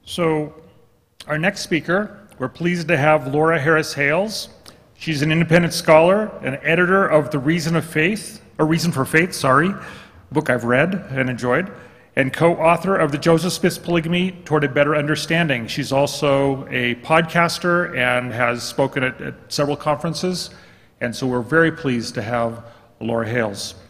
So our next speaker, we're pleased to have Laura Harris Hales. She's an independent scholar and editor of The Reason for Faith, book I've read and enjoyed, and co-author of The Joseph Smith's Polygamy Toward a Better Understanding. She's also a podcaster and has spoken at several conferences, and so we're very pleased to have Laura Hales.